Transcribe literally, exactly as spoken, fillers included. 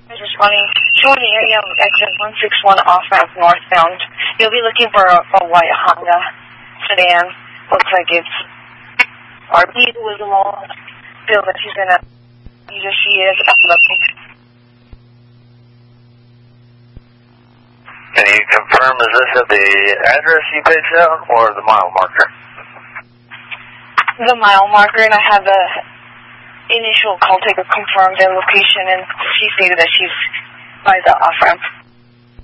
Responding, showing the area of exit one six one off-ramp northbound. You'll be looking for a, a white Honda sedan. Looks like it's R B was along. Feel that she's gonna, either she is, I'm looking. Can you confirm, is this at the address you picked out or the mile marker? The mile marker, and I have the initial call taker confirm their location, and she stated that she's by the off-ramp.